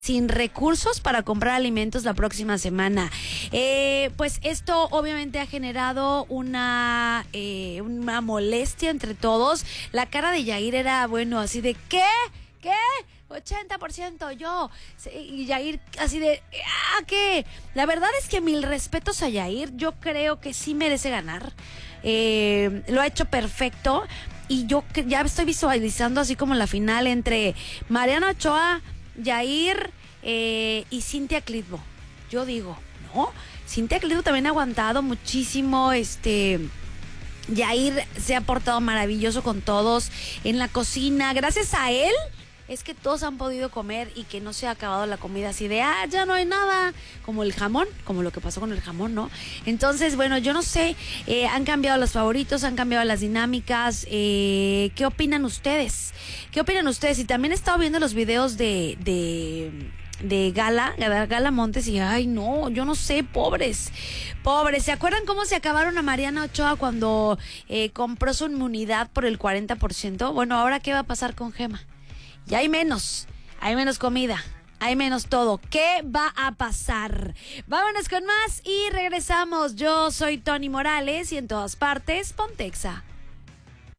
sin recursos para comprar alimentos la próxima semana. Pues esto obviamente ha generado una molestia entre todos. La cara de Yair era, bueno, así de ¿qué? 80% yo. Y Yair así de ¿qué? La verdad es que mil respetos a Yair. Yo creo que sí merece ganar. Lo ha hecho perfecto. Y yo ya estoy visualizando así como la final entre Mariana Ochoa, Yair y Cintia Clitbo. Yo digo, no, Cintia Clitbo también ha aguantado muchísimo. Yair se ha portado maravilloso con todos en la cocina. Gracias a él es que todos han podido comer y que no se ha acabado la comida así de, ya no hay nada, como el jamón, como lo que pasó con el jamón, ¿no? Entonces, bueno, yo no sé, han cambiado los favoritos, han cambiado las dinámicas, ¿qué opinan ustedes? Y también he estado viendo los videos de Gala Montes y ay no, yo no sé, pobres, ¿se acuerdan cómo se acabaron a Mariana Ochoa cuando compró su inmunidad por el 40%? Bueno, ahora ¿qué va a pasar con Gema? Ya hay menos comida, hay menos todo. ¿Qué va a pasar? Vámonos con más y regresamos. Yo soy Tony Morales y en todas partes, Pontexa.